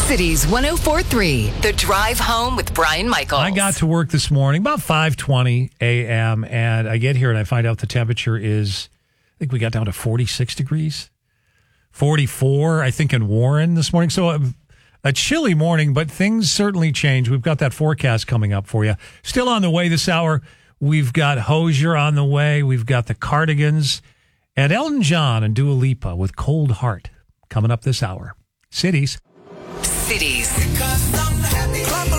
Cities 104.3, The Drive Home with Brian Michaels. I got to work this morning about 5:20 a.m. and I get here and I find out the temperature is, I think we got down to 46 degrees, 44, I think, in Warren this morning. So a chilly morning, but things certainly change. We've got that forecast coming up for you. Still on the way this hour, we've got Hozier on the way. We've got the Cardigans and Elton John and Dua Lipa with Cold Heart coming up this hour. Cities. Cities.